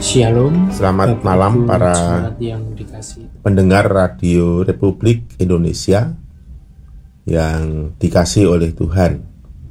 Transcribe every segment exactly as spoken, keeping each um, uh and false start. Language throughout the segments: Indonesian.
Shalom. Selamat Bapak malam Ibu para jemaat yang dikasihi. pendengar Radio Republik Indonesia yang dikasihi oleh Tuhan.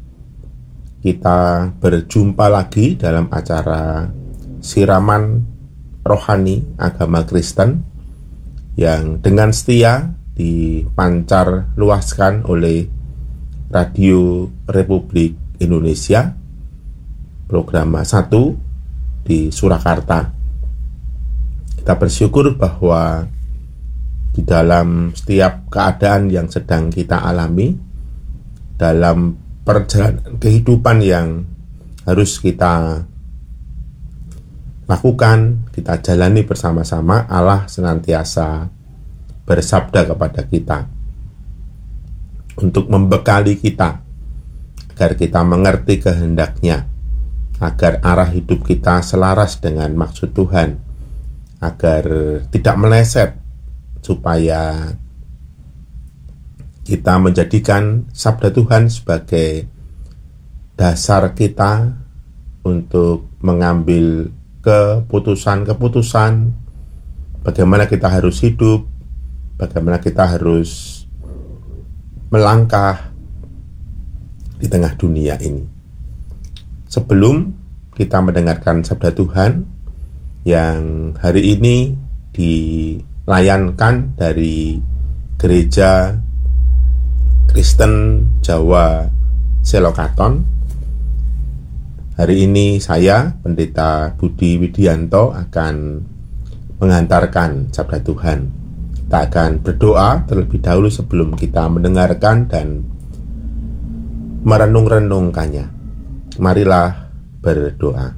Kita berjumpa lagi dalam acara siraman rohani agama Kristen yang dengan setia dipancar luaskan oleh Radio Republik Indonesia, program satu di Surakarta. Kita bersyukur bahwa di dalam setiap keadaan yang sedang kita alami, dalam perjalanan kehidupan yang harus kita lakukan, kita jalani bersama-sama, Allah senantiasa bersabda kepada kita untuk membekali kita agar kita mengerti kehendak-Nya, agar arah hidup kita selaras dengan maksud Tuhan, agar tidak meleset, supaya kita menjadikan sabda Tuhan sebagai dasar kita untuk mengambil keputusan-keputusan bagaimana kita harus hidup, bagaimana kita harus melangkah di tengah dunia ini. Sebelum kita mendengarkan sabda Tuhan yang hari ini dilayankan dari Gereja Kristen Jawa Selokaton, hari ini saya, Pendeta Budi Widianto, akan mengantarkan sabda Tuhan. Kita akan berdoa terlebih dahulu sebelum kita mendengarkan dan merenung-renungkannya. Marilah berdoa.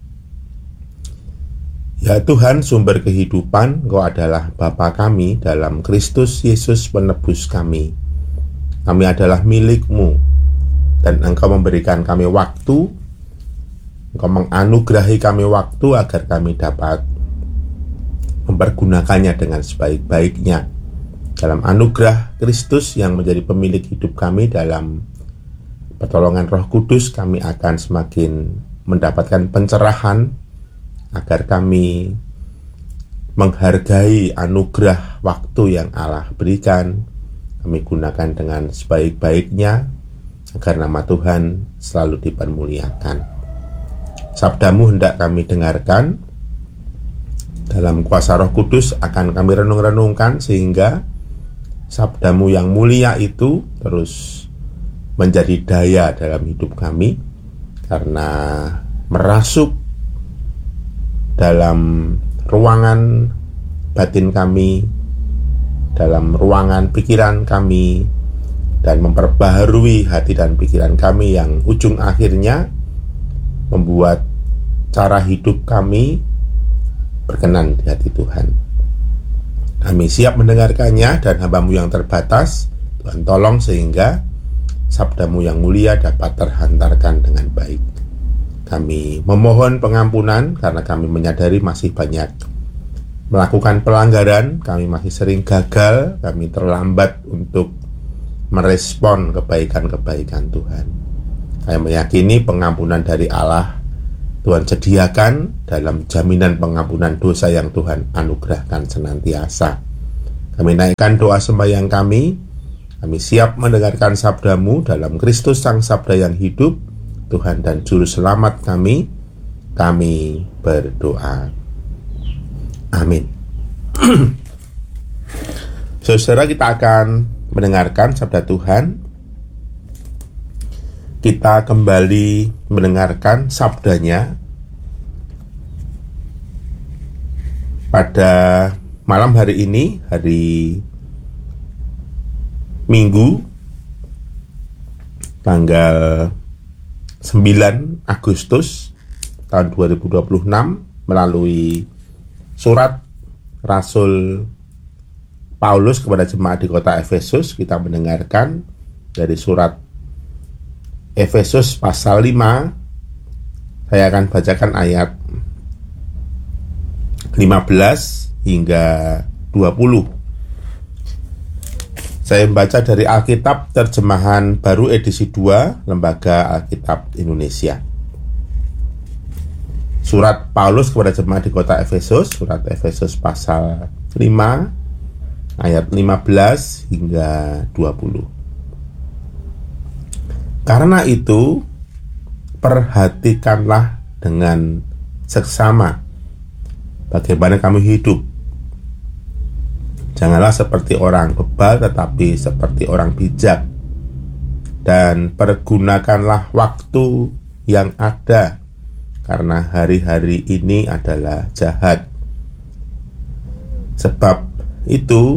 Ya Tuhan, sumber kehidupan, Engkau adalah Bapa kami dalam Kristus Yesus penebus kami. Kami adalah milik-Mu, dan Engkau memberikan kami waktu, Engkau menganugerahi kami waktu agar kami dapat mempergunakannya dengan sebaik-baiknya. Dalam anugerah Kristus yang menjadi pemilik hidup kami, dalam pertolongan Roh Kudus, kami akan semakin mendapatkan pencerahan agar kami menghargai anugerah waktu yang Allah berikan. Kami gunakan dengan sebaik-baiknya agar nama Tuhan selalu dipermuliakan. Sabda-Mu hendak kami dengarkan, dalam kuasa Roh Kudus akan kami renung-renungkan, sehingga sabda-Mu yang mulia itu terus menjadi daya dalam hidup kami, karena merasuk dalam ruangan batin kami, dalam ruangan pikiran kami, dan memperbaharui hati dan pikiran kami yang ujung akhirnya membuat cara hidup kami berkenan di hati Tuhan. Kami siap mendengarkannya, dan hamba-Mu yang terbatas, Tuhan tolong sehingga sabda-Mu yang mulia dapat terhantarkan dengan baik. Kami memohon pengampunan karena kami menyadari masih banyak melakukan pelanggaran, kami masih sering gagal, kami terlambat untuk merespon kebaikan-kebaikan Tuhan. Kami meyakini pengampunan dari Allah Tuhan sediakan dalam jaminan pengampunan dosa yang Tuhan anugerahkan senantiasa. Kami naikkan doa sembahyang kami. Kami siap mendengarkan sabda-Mu dalam Kristus Sang Sabda yang hidup, Tuhan dan Juru Selamat kami. Kami berdoa. Amin. Saudara, kita akan mendengarkan sabda Tuhan. Kita kembali mendengarkan sabdanya pada malam hari ini, hari Minggu, tanggal sembilan Agustus tahun dua ribu dua puluh enam, melalui surat Rasul Paulus kepada jemaat di kota Efesus. Kita mendengarkan dari surat Efesus pasal lima. Saya akan bacakan ayat lima belas hingga dua puluh. Saya membaca dari Alkitab Terjemahan Baru edisi dua, Lembaga Alkitab Indonesia. surat Paulus kepada jemaat di kota Efesus, surat Efesus pasal lima ayat lima belas hingga dua puluh. Karena itu, perhatikanlah dengan seksama bagaimana kamu hidup. Janganlah seperti orang bebal, tetapi seperti orang bijak. Dan pergunakanlah waktu yang ada, karena hari-hari ini adalah jahat. Sebab itu,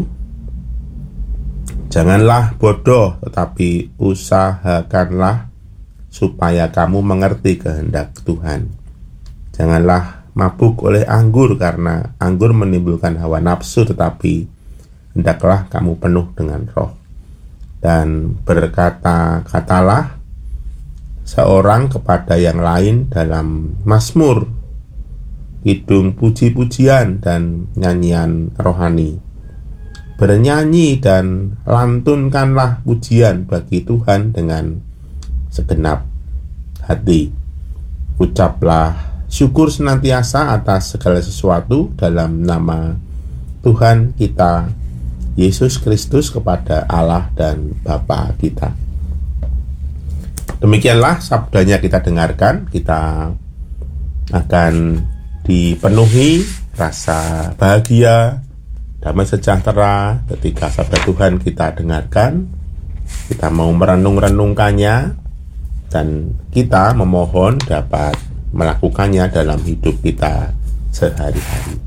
janganlah bodoh, tetapi usahakanlah supaya kamu mengerti kehendak Tuhan. Janganlah mabuk oleh anggur, karena anggur menimbulkan hawa nafsu, tetapi hendaklah kamu penuh dengan roh. Dan berkata-katalah seorang kepada yang lain dalam mazmur, kidung puji-pujian dan nyanyian rohani. Bernyanyi dan lantunkanlah pujian bagi Tuhan dengan segenap hati. Ucaplah syukur senantiasa atas segala sesuatu dalam nama Tuhan kita Yesus Kristus kepada Allah dan Bapa kita. Demikianlah sabdanya kita dengarkan. Kita akan dipenuhi rasa bahagia, damai sejahtera ketika sabda Tuhan kita dengarkan. Kita mau merenung-renungkannya, dan kita memohon dapat melakukannya dalam hidup kita sehari-hari.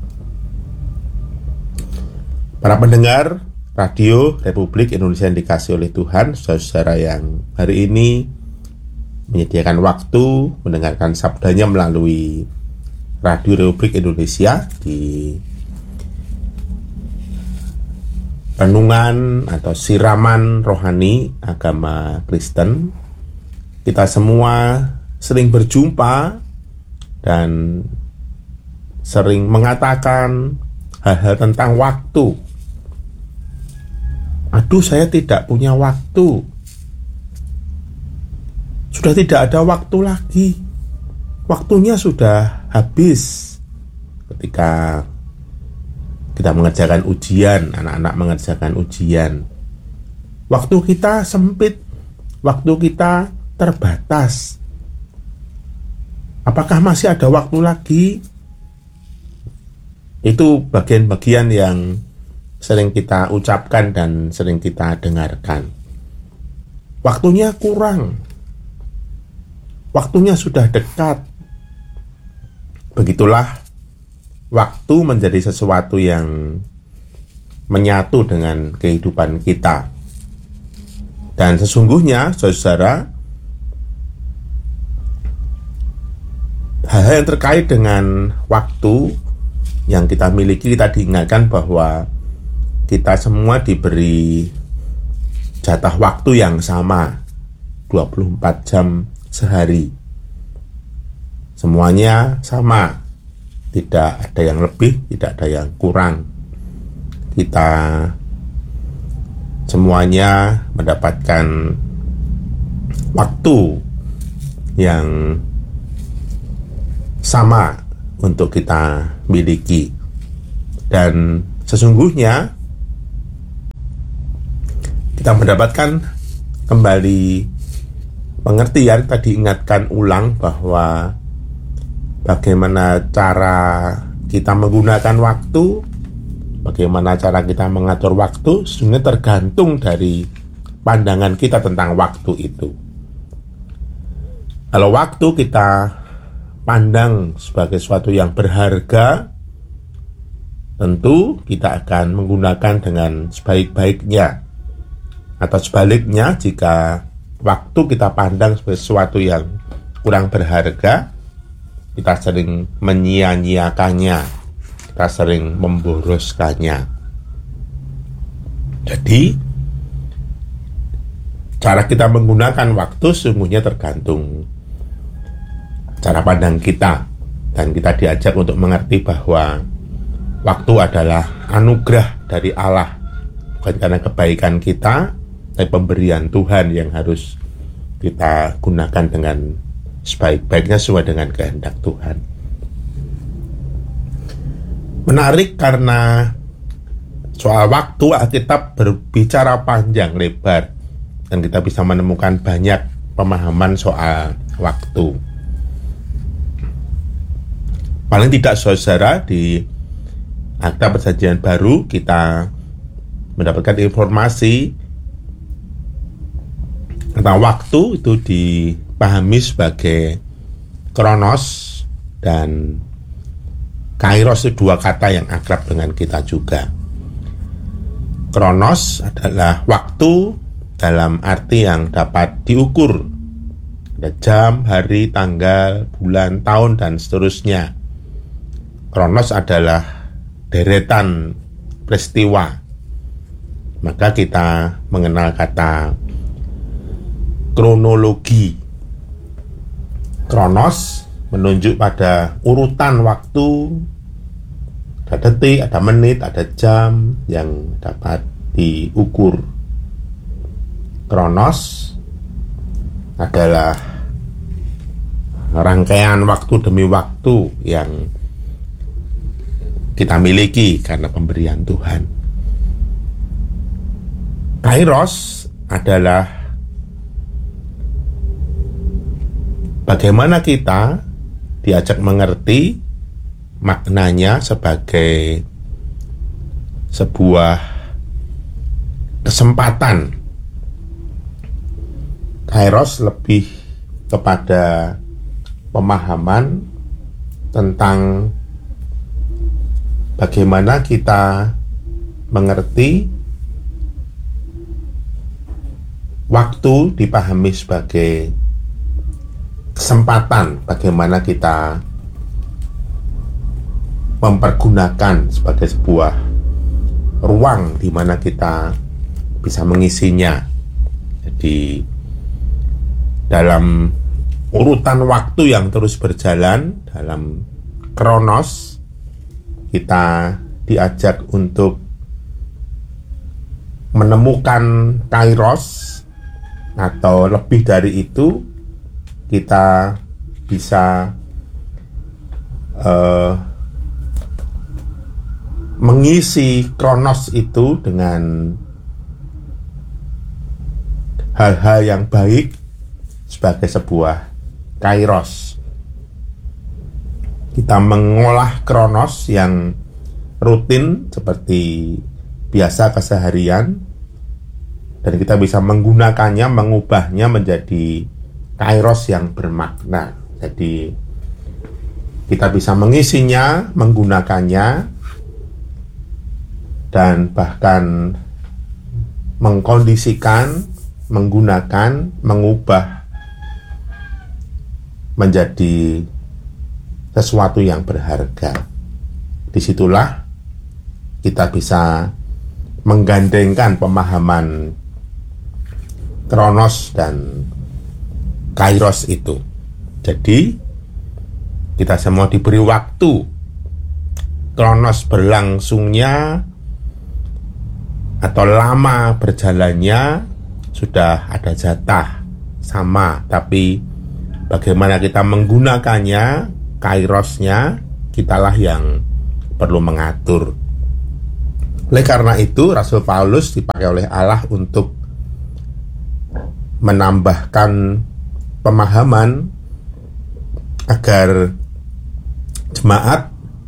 Para pendengar Radio Republik Indonesia yang dikasihi oleh Tuhan, saudara yang hari ini menyediakan waktu mendengarkan sabdanya melalui Radio Republik Indonesia di renungan atau siraman rohani agama Kristen. Kita semua sering berjumpa dan sering mengatakan hal-hal tentang waktu. Aduh, saya tidak punya waktu. Sudah tidak ada waktu lagi. Waktunya sudah habis. Ketika kita mengerjakan ujian, anak-anak mengerjakan ujian, waktu kita sempit, waktu kita terbatas. Apakah masih ada waktu lagi? Itu bagian-bagian yang sering kita ucapkan dan sering kita dengarkan. Waktunya kurang. Waktunya sudah dekat. Begitulah waktu menjadi sesuatu yang menyatu dengan kehidupan kita. Dan sesungguhnya, saudara, hal-hal yang terkait dengan waktu yang kita miliki, kita diingatkan bahwa kita semua diberi jatah waktu yang sama, dua puluh empat jam sehari. Semuanya sama, tidak ada yang lebih, tidak ada yang kurang. Kita semuanya mendapatkan waktu yang sama untuk kita miliki. Dan sesungguhnya kita mendapatkan kembali pengertian, tadi ingatkan ulang bahwa bagaimana cara kita menggunakan waktu, bagaimana cara kita mengatur waktu, sebenarnya tergantung dari pandangan kita tentang waktu itu. Kalau waktu kita pandang sebagai sesuatu yang berharga, tentu kita akan menggunakan dengan sebaik-baiknya. Atau sebaliknya, jika waktu kita pandang sebagai sesuatu yang kurang berharga, kita sering menyia-nyiakannya, kita sering memboroskannya. Jadi, cara kita menggunakan waktu sesungguhnya tergantung cara pandang kita. Dan kita diajak untuk mengerti bahwa waktu adalah anugerah dari Allah, bukan karena kebaikan kita, tapi pemberian Tuhan yang harus kita gunakan dengan sebaik-baiknya sesuai dengan kehendak Tuhan. Menarik karena soal waktu Alkitab berbicara panjang lebar dan kita bisa menemukan banyak pemahaman soal waktu. Paling tidak saudara, di Akta Perjanjian Baru kita mendapatkan informasi tentang waktu itu dipahami sebagai kronos dan kairos, itu dua kata yang akrab dengan kita juga. Kronos adalah waktu dalam arti yang dapat diukur. Ada jam, hari, tanggal, bulan, tahun, dan seterusnya. Kronos adalah deretan peristiwa. Maka kita mengenal kata kronologi. Kronos menunjuk pada urutan waktu, ada detik, ada menit, ada jam yang dapat diukur. Kronos adalah rangkaian waktu demi waktu yang kita miliki karena pemberian Tuhan. Kairos adalah bagaimana kita diajak mengerti maknanya sebagai sebuah kesempatan. Kairos lebih kepada pemahaman tentang bagaimana kita mengerti waktu dipahami sebagai kesempatan, bagaimana kita mempergunakan sebagai sebuah ruang di mana kita bisa mengisinya. Jadi dalam urutan waktu yang terus berjalan, dalam kronos, kita diajak untuk menemukan kairos, atau lebih dari itu, kita bisa uh, mengisi kronos itu dengan hal-hal yang baik sebagai sebuah kairos. Kita mengolah kronos yang rutin seperti biasa keseharian, dan kita bisa menggunakannya, mengubahnya menjadi kairos yang bermakna. Jadi kita bisa mengisinya, menggunakannya, dan bahkan mengkondisikan, menggunakan, mengubah menjadi sesuatu yang berharga. Disitulah kita bisa menggandengkan pemahaman kronos dan kairos itu. Jadi kita semua diberi waktu. Kronos berlangsungnya atau lama berjalannya sudah ada jatah sama, tapi bagaimana kita menggunakannya, kairosnya, kitalah yang perlu mengatur. Oleh karena itu, Rasul Paulus dipakai oleh Allah untuk menambahkan pemahaman agar jemaat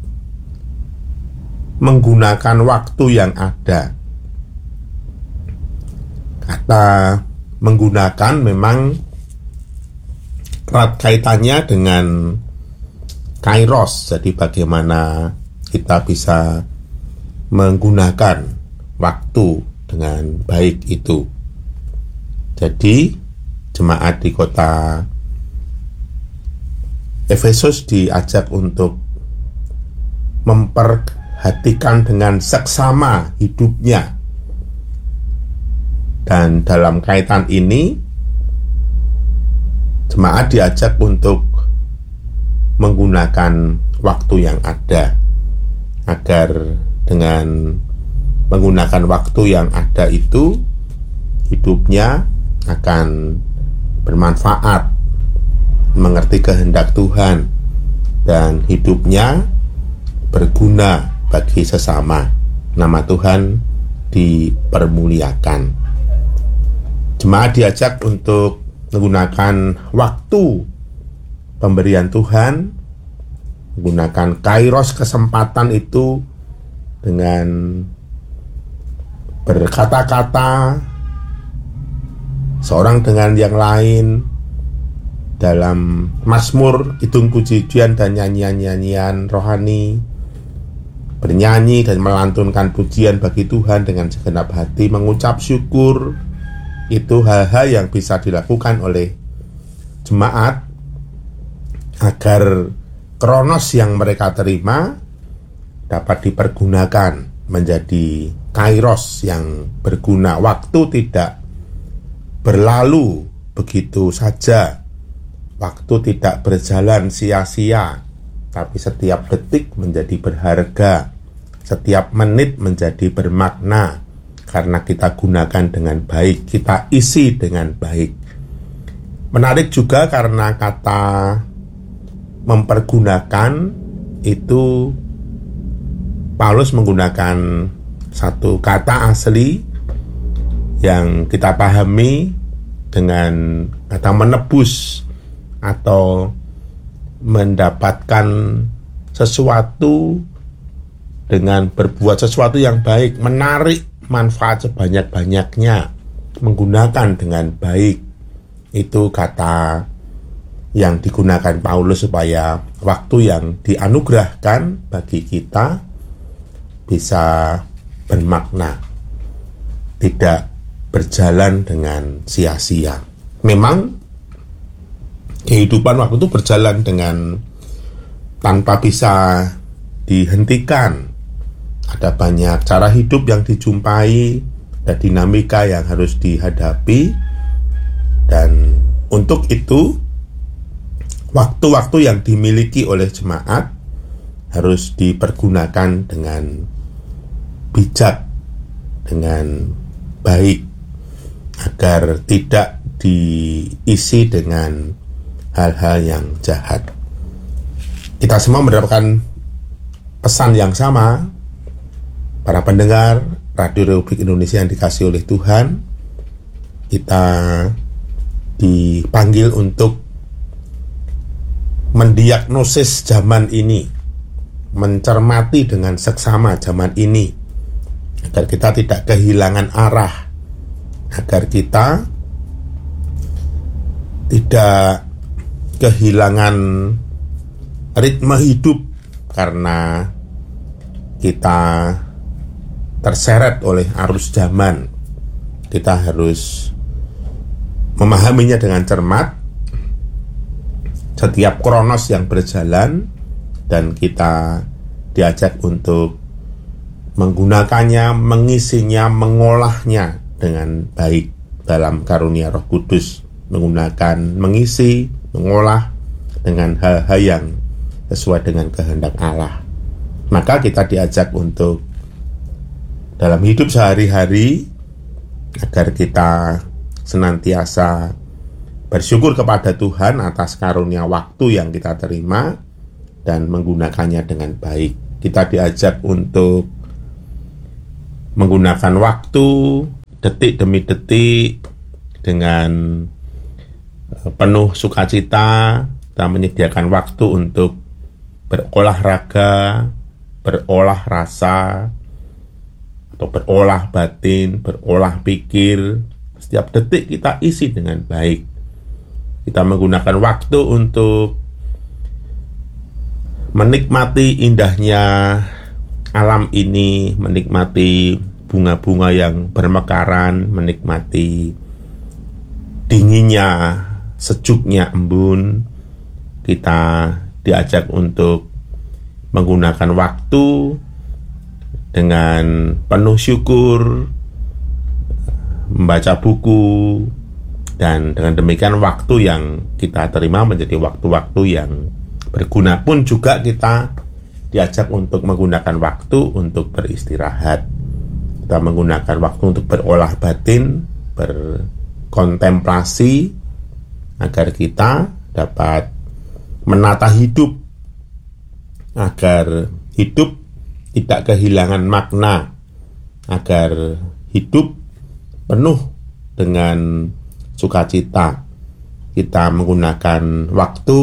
menggunakan waktu yang ada. Kata menggunakan memang erat kaitannya dengan kairos. Jadi bagaimana kita bisa menggunakan waktu dengan baik itu. Jadi jemaat di kota Efesus diajak untuk memperhatikan dengan seksama hidupnya. Dan dalam kaitan ini, jemaat diajak untuk menggunakan waktu yang ada, agar dengan menggunakan waktu yang ada itu, hidupnya akan bermanfaat, mengerti kehendak Tuhan, dan hidupnya berguna bagi sesama. Nama Tuhan dipermuliakan. Jemaat diajak untuk menggunakan waktu pemberian Tuhan, menggunakan kairos kesempatan itu dengan berkata-kata seorang dengan yang lain dalam mazmur, kidung puji-pujian dan nyanyian-nyanyian rohani, bernyanyi dan melantunkan pujian bagi Tuhan dengan segenap hati, mengucap syukur. Itu hal-hal yang bisa dilakukan oleh jemaat agar kronos yang mereka terima dapat dipergunakan menjadi kairos yang berguna. Waktu tidak berlalu begitu saja. Waktu tidak berjalan sia-sia, tapi setiap detik menjadi berharga, setiap menit menjadi bermakna, karena kita gunakan dengan baik, kita isi dengan baik. Menarik juga karena kata mempergunakan itu, Paulus menggunakan satu kata asli yang kita pahami dengan kata menebus, atau mendapatkan sesuatu dengan berbuat sesuatu yang baik, menarik manfaat sebanyak-banyaknya, menggunakan dengan baik. Itu kata yang digunakan Paulus supaya waktu yang dianugerahkan bagi kita bisa bermakna, tidak berjalan dengan sia-sia. Memang kehidupan waktu itu berjalan dengan tanpa bisa dihentikan. Ada banyak cara hidup yang dijumpai, ada dinamika yang harus dihadapi, dan untuk itu waktu-waktu yang dimiliki oleh jemaat harus dipergunakan dengan bijak, dengan baik, agar tidak diisi dengan hal-hal yang jahat. Kita semua mendapatkan pesan yang sama. Para pendengar Radio Republik Indonesia yang dikasihi oleh Tuhan, kita dipanggil untuk mendiagnosis zaman ini, mencermati dengan seksama zaman ini, agar kita tidak kehilangan arah, agar kita tidak kehilangan ritme hidup karena kita terseret oleh arus zaman. Kita harus memahaminya dengan cermat, setiap kronos yang berjalan, dan kita diajak untuk menggunakannya, mengisinya, mengolahnya dengan baik dalam karunia Roh Kudus, menggunakan, mengisi, mengolah dengan hal-hal yang sesuai dengan kehendak Allah. Maka kita diajak untuk dalam hidup sehari-hari agar kita senantiasa bersyukur kepada Tuhan atas karunia waktu yang kita terima dan menggunakannya dengan baik. Kita diajak untuk menggunakan waktu detik demi detik dengan penuh sukacita. Kita menyediakan waktu untuk berolahraga, berolah rasa, atau berolah batin, berolah pikir. Setiap detik kita isi dengan baik. Kita menggunakan waktu untuk menikmati indahnya alam ini, menikmati bunga-bunga yang bermekaran, menikmati dinginnya, sejuknya embun. Kita diajak untuk menggunakan waktu dengan penuh syukur, membaca buku, dan dengan demikian waktu yang kita terima menjadi waktu-waktu yang berguna. Pun juga kita diajak untuk menggunakan waktu untuk beristirahat. Kita menggunakan waktu untuk berolah batin, berkontemplasi, agar kita dapat menata hidup, agar hidup tidak kehilangan makna, agar hidup penuh dengan sukacita. Kita menggunakan waktu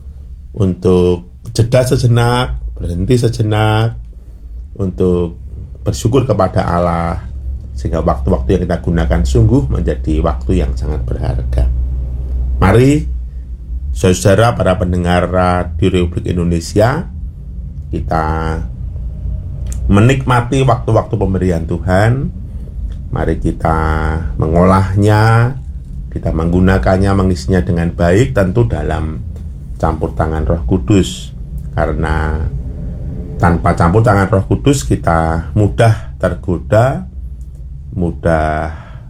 untuk jeda sejenak, berhenti sejenak, untuk bersyukur kepada Allah, sehingga waktu-waktu yang kita gunakan sungguh menjadi waktu yang sangat berharga. Mari, saudara para pendengar Radio Republik Indonesia, kita menikmati waktu-waktu pemberian Tuhan. Mari kita mengolahnya, kita menggunakannya, mengisinya dengan baik, tentu dalam campur tangan Roh Kudus. Karena tanpa campur tangan Roh Kudus kita mudah tergoda, mudah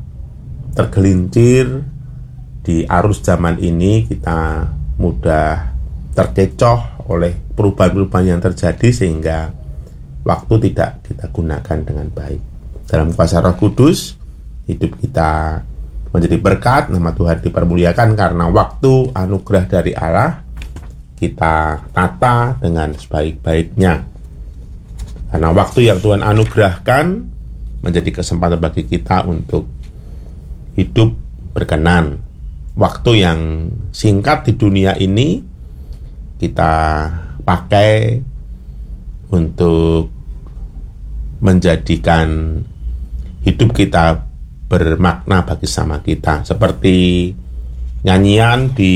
tergelincir di arus zaman ini. Kita mudah terkecoh oleh perubahan-perubahan yang terjadi, sehingga waktu tidak kita gunakan dengan baik. Dalam kuasa Roh Kudus, hidup kita menjadi berkat, nama Tuhan dipermuliakan, karena waktu anugerah dari Allah kita tata dengan sebaik-baiknya. Karena waktu yang Tuhan anugerahkan menjadi kesempatan bagi kita untuk hidup berkenan. Waktu yang singkat di dunia ini kita pakai untuk menjadikan hidup kita bermakna bagi sama kita, seperti nyanyian di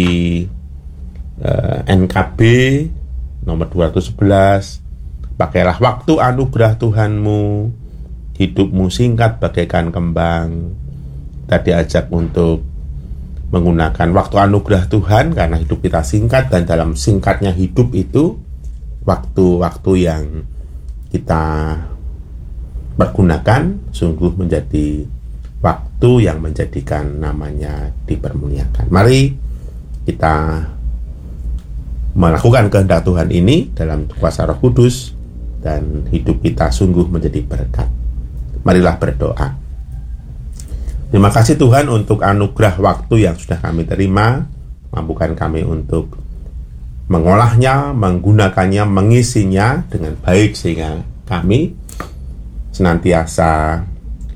uh, N K B nomor dua ratus sebelas. Pakailah waktu anugerah Tuhanmu, hidupmu singkat bagaikan kembang. Kita diajak untuk menggunakan waktu anugerah Tuhan, karena hidup kita singkat, dan dalam singkatnya hidup itu waktu-waktu yang kita pergunakan sungguh menjadi waktu yang menjadikan namanya dipermuliakan. Mari kita melakukan kehendak Tuhan ini dalam kuasa Roh Kudus, dan hidup kita sungguh menjadi berkat. Marilah berdoa. Terima kasih Tuhan untuk anugerah waktu yang sudah kami terima. Mampukan kami untuk mengolahnya, menggunakannya, mengisinya dengan baik, sehingga kami senantiasa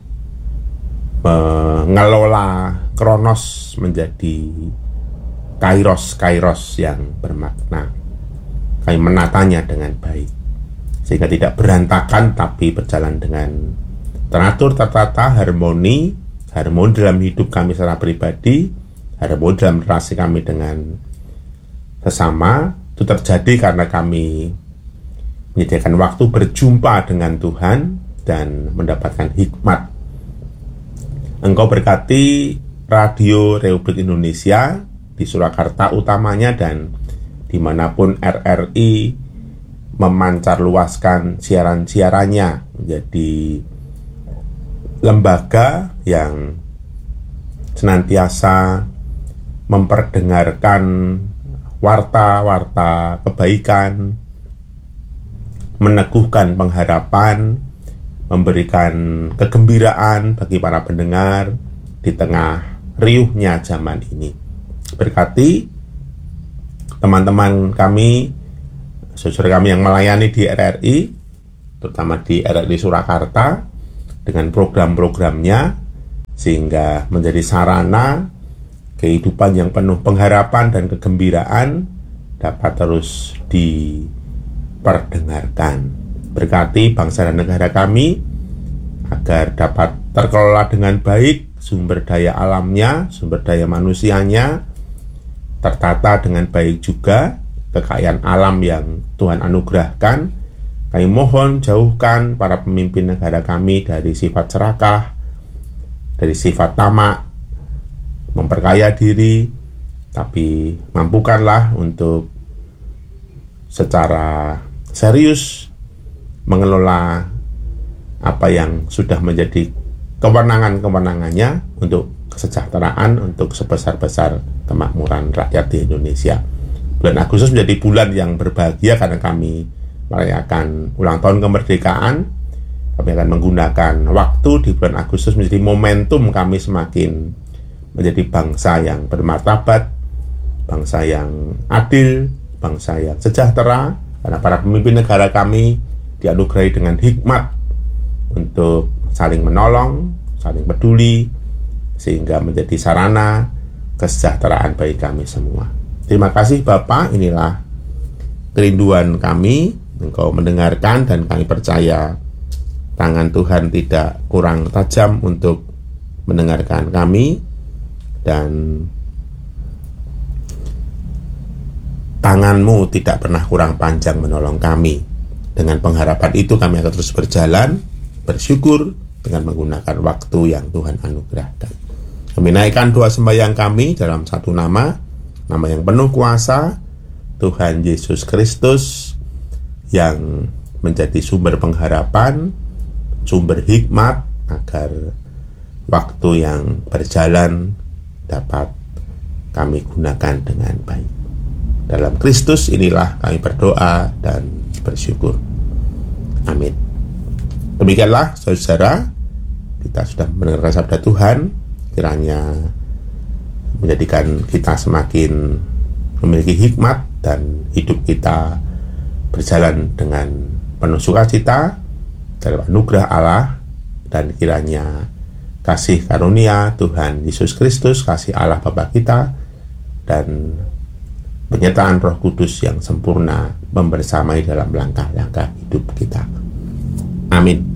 mengelola kronos menjadi kairos-kairos yang bermakna. Kami menatanya dengan baik, sehingga tidak berantakan, tapi berjalan dengan teratur, tertata, harmoni, harmoni dalam hidup kami secara pribadi, harmoni dalam relasi kami dengan sesama. Itu terjadi karena kami menyediakan waktu berjumpa dengan Tuhan dan mendapatkan hikmat. Engkau berkati Radio Republik Indonesia di Surakarta utamanya, dan dimanapun R R I memancar luaskan siaran-siarannya menjadi lembaga yang senantiasa memperdengarkan warta-warta kebaikan, meneguhkan pengharapan, memberikan kegembiraan bagi para pendengar di tengah riuhnya zaman ini. Berkati teman-teman kami, saudara kami yang melayani di R R I, terutama di R R I Surakarta, dengan program-programnya, sehingga menjadi sarana kehidupan yang penuh pengharapan dan kegembiraan dapat terus diperdengarkan. Berkati bangsa dan negara kami agar dapat terkelola dengan baik, sumber daya alamnya, sumber daya manusianya tertata dengan baik juga, kekayaan alam yang Tuhan anugerahkan. Kami mohon jauhkan para pemimpin negara kami dari sifat serakah, dari sifat tamak, memperkaya diri, tapi mampukanlah untuk secara serius mengelola apa yang sudah menjadi kewenangan-kewenangannya untuk kesejahteraan, untuk sebesar-besar kemakmuran rakyat di Indonesia. Bulan Agustus menjadi bulan yang berbahagia karena kami merayakan ulang tahun kemerdekaan. Kami akan menggunakan waktu di bulan Agustus menjadi momentum kami semakin menjadi bangsa yang bermartabat, bangsa yang adil, bangsa yang sejahtera, karena para pemimpin negara kami dianugerahi dengan hikmat untuk saling menolong, saling peduli, sehingga menjadi sarana kesejahteraan bagi kami semua. Terima kasih Bapa, inilah kerinduan kami. Engkau mendengarkan dan kami percaya tangan Tuhan tidak kurang tajam untuk mendengarkan kami, dan tangan-Mu tidak pernah kurang panjang menolong kami. Dengan pengharapan itu kami akan terus berjalan, bersyukur dengan menggunakan waktu yang Tuhan anugerahkan. Kami naikkan doa sembahyang kami dalam satu nama, nama yang penuh kuasa, Tuhan Yesus Kristus, yang menjadi sumber pengharapan, sumber hikmat, agar waktu yang berjalan dapat kami gunakan dengan baik. Dalam Kristus inilah kami berdoa dan bersyukur. Amin. Demikianlah saudara, kita sudah mendengar sabda Tuhan, kiranya menjadikan kita semakin memiliki hikmat dan hidup kita berjalan dengan penuh sukacita dalam anugerah Allah, dan kiranya kasih karunia Tuhan Yesus Kristus, kasih Allah Bapa kita, dan penyertaan Roh Kudus yang sempurna membersamai dalam langkah-langkah hidup kita. Amin.